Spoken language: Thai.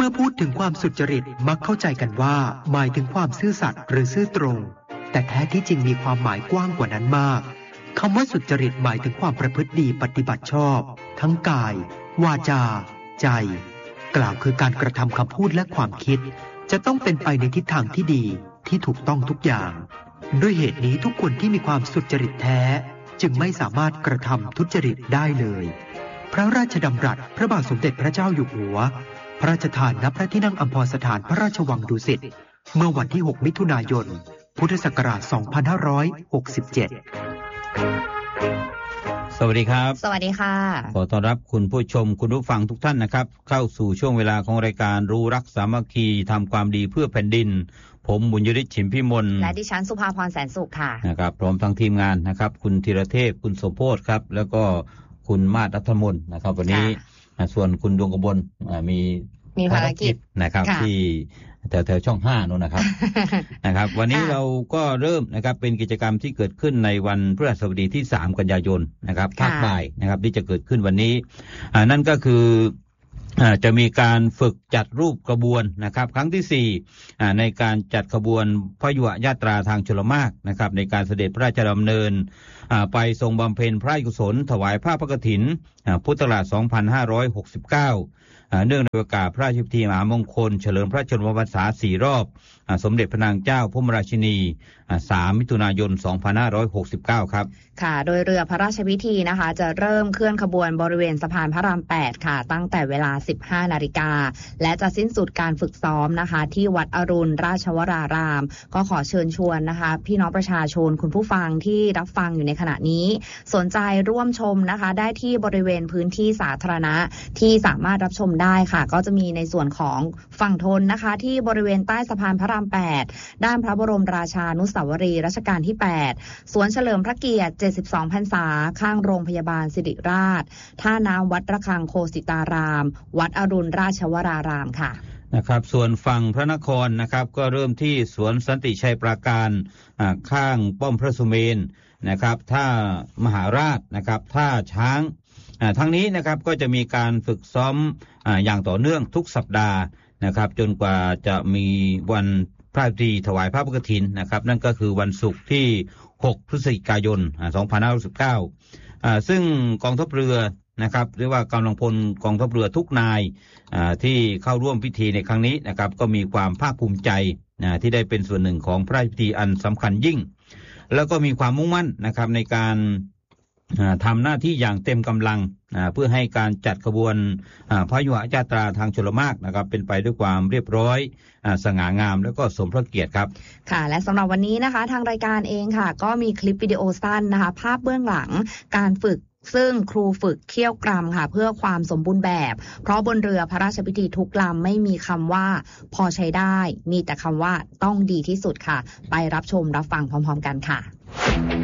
อพูดถึงความสุจริตมักเข้าใจกันว่าหมายถึงความซื่อสัตย์หรือซื่อตรงแต่แท้ที่จริงมีความหมายกว้างกว่านั้นมากคำว่าสุจริตหมายถึงความประพฤติดีปฏิบัติชอบทั้งกายวาจาใจกล่าวคือการกระทำคำพูดและความคิดจะต้องเป็นไปในทิศทางที่ดีที่ถูกต้องทุกอย่างด้วยเหตุนี้ทุกคนที่มีความสุจริตแท้จึงไม่สามารถกระทำทุจริตได้เลยพระราชดำรัสพระบาทสมเด็จพระเจ้าอยู่หัวพระราชทานณพระที่นั่งอัมพรสถานพระราชวังดุสิตเมื่อวันที่6มิถุนายนพุทธศักราช2567 สวัสดีครับสวัสดีค่ะขอต้อนรับคุณผู้ชมคุณผู้ฟังทุกท่านนะครับเข้าสู่ช่วงเวลาของรายการรู้รักสามัคคีทำความดีเพื่อแผ่นดินผมบุญยฤทธิ์ฉิมพิมลและดิฉันสุภาพรแสนสุขค่ะนะครับพร้อมทั้งทีมงานนะครับคุณธีรเทพคุณสมโพธิ์ครับแล้วก็คุณมาศรัฐมนนะครับวันนี้ส่วนคุณดวงกมลมีภารกิจนะครับที่แถวช่อง5นู่นนะครับ นะครับวันนี้เราก็เริ่มนะครับเป็นกิจกรรมที่เกิดขึ้นในวันพฤหัสบดีที่3กันยายนนะครับภาคบ่ายนะครับที่จะเกิดขึ้นวันนี้นั่นก็คือจะมีการฝึกจัดรูปขบวนนะครับครั้งที่4ในการจัดขบวนพยุหญาตราทางชลมารนะครับในการเสด็จพระราชดำเนินไปทรงบำเพ็ญพระราชกุศลถวายผ้าพระกฐินพุทธศักราช2569เนื่องในโอกาสพระราชพิธีมหามงคลเฉลิมพระชนมพรรษา4รอบสมเด็จพระนางเจ้าพระบรมราชินี3มิถุนายน2569ครับค่ะโดยเรือพระราชพิธีนะคะจะเริ่มเคลื่อนขบวนบริเวณสะพานพระราม8ค่ะตั้งแต่เวลา 15 นาฬิกาและจะสิ้นสุดการฝึกซ้อมนะคะที่วัดอรุณราชวรารามก็ขอเชิญชวนนะคะพี่น้องประชาชนคุณผู้ฟังที่รับฟังอยู่ในขณะนี้สนใจร่วมชมนะคะได้ที่บริเวณพื้นที่สาธารณะที่สามารถรับชมได้ค่ะก็จะมีในส่วนของฝั่งทนนะคะที่บริเวณใต้สะพานพระราม8ด้านพระบรมราชานุสาวรีย์รัชกาลที่8สวนเฉลิมพระเกียรติ72 พรรษาข้างโรงพยาบาลศิริราชท่าน้ำวัดระฆังโคสิตารามวัดอรุณราชวรารามค่ะนะครับส่วนฝั่งพระนครนะครับก็เริ่มที่สวนสันติชัยปราการข้างป้อมพระสุเมนนะครับท่ามหาราชนะครับท่าช้างทั้งนี้นะครับก็จะมีการฝึกซ้อมอย่างต่อเนื่องทุกสัปดาห์นะครับจนกว่าจะมีวันพระราชพิธีถวายพระกฐินนะครับนั่นก็คือวันศุกร์ที่6พฤศจิกายน2519ซึ่งกองทัพเรือนะครับเรียกว่ากำลังพลกองทัพเรือทุกนายที่เข้าร่วมพิธีในครั้งนี้นะครับก็มีความภาคภูมิใจที่ได้เป็นส่วนหนึ่งของพระราชพิธีอันสำคัญยิ่งแล้วก็มีความมุ่งมั่นนะครับในการทำหน้าที่อย่างเต็มกำลังเพื่อให้การจัดขบวนพยุหญาตราทางชลมารนะครับเป็นไปด้วยความเรียบร้อยสง่างามแล้วก็สมพระเกียรติครับค่ะและสำหรับวันนี้นะคะทางรายการเองค่ะก็มีคลิปวิดีโอสั้นนะคะภาพเบื้องหลังการฝึกซึ่งครูฝึกเคี่ยวกรำค่ะเพื่อความสมบูรณ์แบบเพราะบนเรือพระราชพิธีทุกลำไม่มีคำว่าพอใช้ได้มีแต่คำว่าต้องดีที่สุดค่ะไปรับชมรับฟังพร้อมๆกันค่ะ